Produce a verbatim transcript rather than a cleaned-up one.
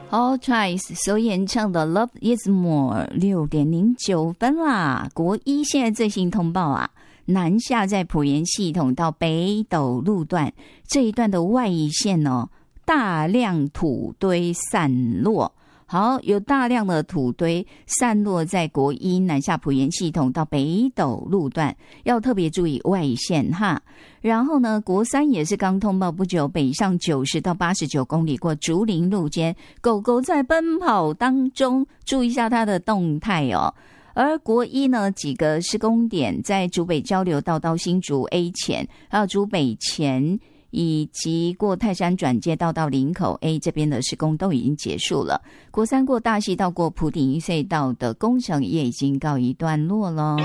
All Twice 所演唱的 Love is More 六点零九分啦。国一现在最新通报啊，南下在埔盐系统到北斗路段这一段的外移线哦，大量土堆散落。好，有大量的土堆散落在国一南下埔盐系统到北斗路段，要特别注意外移线哈。然后呢，国三也是刚通报不久，北上九十到八十九公里过竹林路间，狗狗在奔跑当中，注意一下它的动态哦。而国一呢，几个施工点在竹北交流道到新竹 A 前，还有竹北前，以及过泰山转接道到林口 A 这边的施工都已经结束了。国三过大溪道过埔顶一隧道的工程也已经告一段落了。